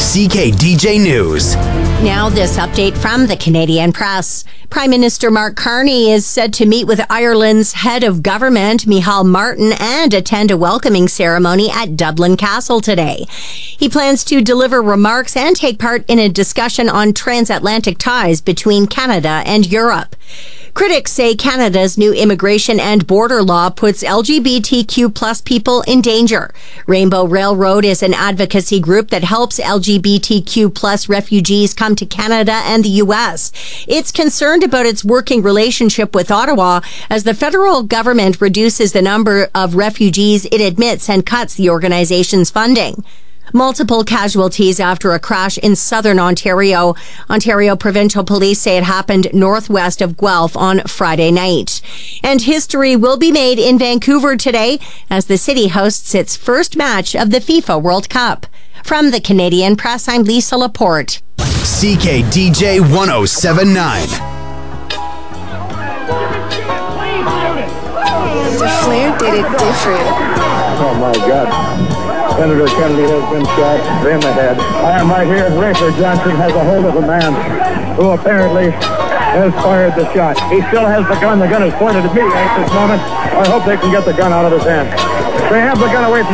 CKDJ News. Now this update from the Canadian Press. Prime Minister Mark Carney is said to meet with Ireland's head of government, Micheál Martin, and attend a welcoming ceremony at Dublin Castle today. He plans to deliver remarks and take part in a discussion on transatlantic ties between Canada and Europe. Critics say Canada's new immigration and border law puts LGBTQ plus people in danger. Rainbow Railroad is an advocacy group that helps LGBTQ plus refugees come to Canada and the U.S. It's concerned about its working relationship with Ottawa as the federal government reduces the number of refugees it admits and cuts the organization's funding. Multiple casualties after a crash in southern Ontario. Ontario Provincial Police say it happened northwest of Guelph on Friday night. And history will be made in Vancouver today as the city hosts its first match of the FIFA World Cup. From the Canadian Press, I'm Lisa Laporte. CKDJ 1079. The Flair did it different. Oh my God. Senator Kennedy has been shot in the head. I am right here. Rafer Johnson has a hold of a man who apparently has fired the shot. He still has the gun. The gun is pointed at me at this moment. I hope they can get the gun out of his hand. They have the gun away from